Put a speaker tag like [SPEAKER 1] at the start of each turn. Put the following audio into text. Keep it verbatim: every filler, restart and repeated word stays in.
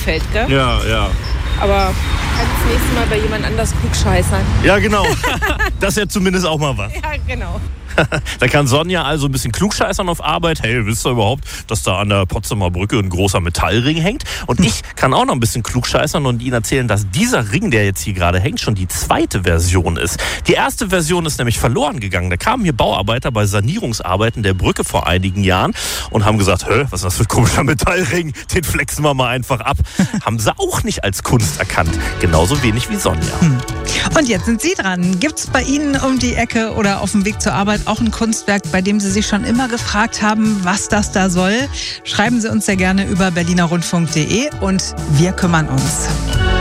[SPEAKER 1] gefällt, gell?
[SPEAKER 2] Ja, ja.
[SPEAKER 1] Aber kann das nächste Mal bei jemand anders klugscheißern.
[SPEAKER 2] Ja, genau. Das ist ja zumindest auch mal was.
[SPEAKER 1] Ja, genau.
[SPEAKER 2] Da kann Sonja also ein bisschen klugscheißern auf Arbeit. Hey, wisst ihr überhaupt, dass da an der Potsdamer Brücke ein großer Metallring hängt? Und ich kann auch noch ein bisschen klugscheißern und Ihnen erzählen, dass dieser Ring, der jetzt hier gerade hängt, schon die zweite Version ist. Die erste Version ist nämlich verloren gegangen. Da kamen hier Bauarbeiter bei Sanierungsarbeiten der Brücke vor einigen Jahren und haben gesagt, hä, was ist das für ein komischer Metallring? Den flexen wir mal einfach ab. Haben sie auch nicht als Kunst erkannt. Genauso wenig wie Sonja.
[SPEAKER 3] Und jetzt sind Sie dran. Gibt es bei Ihnen um die Ecke oder auf dem Weg zur Arbeit auch ein Kunstwerk, bei dem Sie sich schon immer gefragt haben, was das da soll? Schreiben Sie uns sehr gerne über berliner rundfunk punkt de und wir kümmern uns.